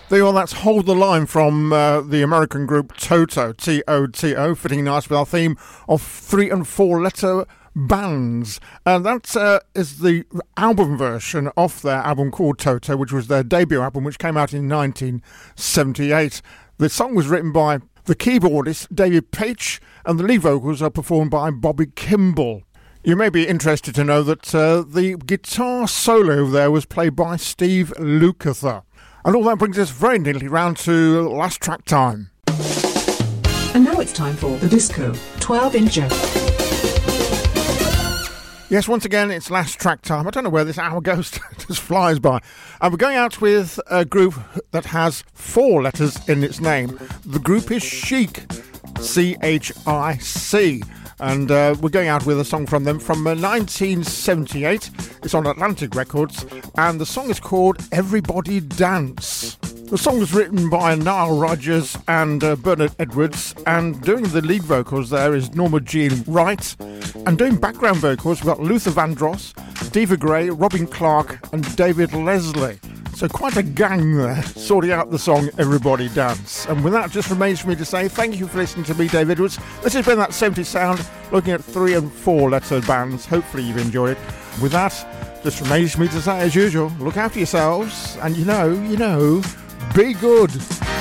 That's Hold the Line from the American group Toto, T-O-T-O, fitting nice with our theme of 3 and 4 letter bands. And that is the album version of their album called Toto, which was their debut album, which came out in 1978. The song was written by the keyboardist David Paich, and the lead vocals are performed by Bobby Kimball. You may be interested to know that the guitar solo there was played by Steve Lukather. And all that brings us very nearly round to last track time. And now it's time for the Disco 12-incher. Yes, once again, it's last track time. I don't know where this hour goes, it just flies by. And we're going out with a group that has 4 letters in its name. The group is Chic, C-H-I-C. And we're going out with a song from them from 1978. It's on Atlantic Records, and the song is called Everybody Dance. The song was written by Nile Rodgers and Bernard Edwards, and doing the lead vocals there is Norma Jean Wright, and doing background vocals we've got Luther Vandross, Diva Gray, Robin Clark and David Leslie. So quite a gang there, sorting out the song Everybody Dance. And with that, just remains for me to say thank you for listening to me, Dave Edwards. This has been That 70s Sound, looking at 3 and 4 letter bands. Hopefully you've enjoyed it. With that, just remains for me to say, as usual, look after yourselves, and you know, be good.